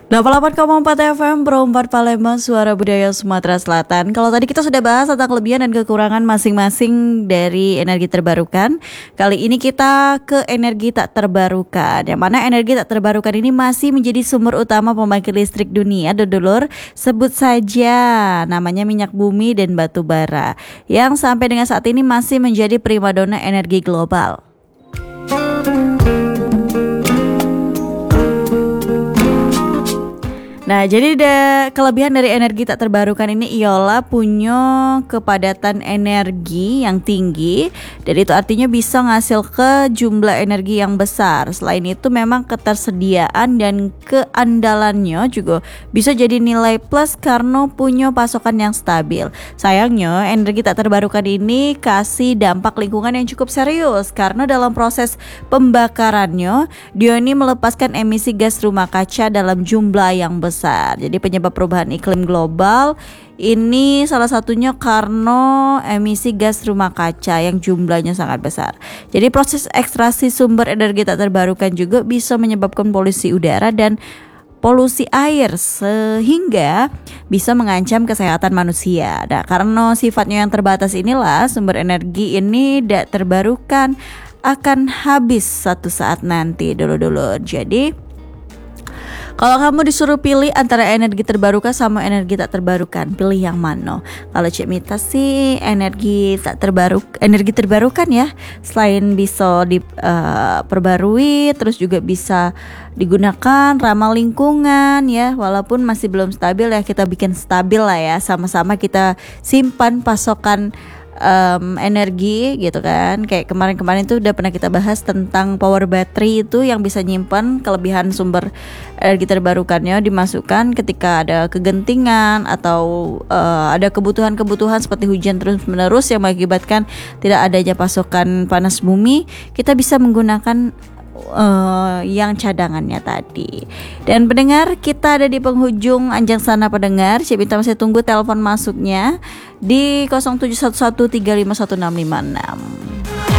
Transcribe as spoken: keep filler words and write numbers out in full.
delapan puluh delapan koma empat F M Pro empat Palembang, suara budaya Sumatera Selatan. Kalau tadi kita sudah bahas tentang kelebihan dan kekurangan masing-masing dari energi terbarukan, kali ini kita ke energi tak terbarukan. Yang mana energi tak terbarukan ini masih menjadi sumber utama pembangkit listrik dunia, dulur. Sebut saja namanya minyak bumi dan batu bara, yang sampai dengan saat ini masih menjadi primadona energi global. Nah, jadi da, kelebihan dari energi tak terbarukan ini ialah punya kepadatan energi yang tinggi, dan itu artinya bisa ngasil ke jumlah energi yang besar. Selain itu memang ketersediaan dan keandalannya juga bisa jadi nilai plus karena punya pasokan yang stabil. Sayangnya energi tak terbarukan ini kasih dampak lingkungan yang cukup serius karena dalam proses pembakarannya dia ini melepaskan emisi gas rumah kaca dalam jumlah yang besar. Jadi penyebab perubahan iklim global ini salah satunya karena emisi gas rumah kaca yang jumlahnya sangat besar. Jadi proses ekstraksi sumber energi tak terbarukan juga bisa menyebabkan polusi udara dan polusi air sehingga bisa mengancam kesehatan manusia. Nah, karena sifatnya yang terbatas inilah sumber energi ini tidak terbarukan akan habis satu saat nanti dulu-dulu. Jadi kalau kamu disuruh pilih antara energi terbarukan sama energi tak terbarukan, pilih yang mana? Kalau Cik Mita sih energi tak terbaru, energi terbarukan ya. Selain bisa diperbarui, uh, terus juga bisa digunakan ramah lingkungan ya. Walaupun masih belum stabil ya, kita bikin stabil lah ya. Sama-sama kita simpan pasokan Um, energi gitu kan. Kayak kemarin-kemarin itu udah pernah kita bahas tentang power battery itu yang bisa nyimpan kelebihan sumber energi terbarukannya, dimasukkan ketika ada kegentingan atau uh, ada kebutuhan-kebutuhan seperti hujan terus-menerus yang mengakibatkan tidak adanya pasokan panas bumi. Kita bisa menggunakan Uh, yang cadangannya tadi. Dan pendengar, kita ada di penghujung anjang sana pendengar. Cik Bintang masih tunggu telepon masuknya di nol tujuh satu satu tiga lima satu enam lima enam.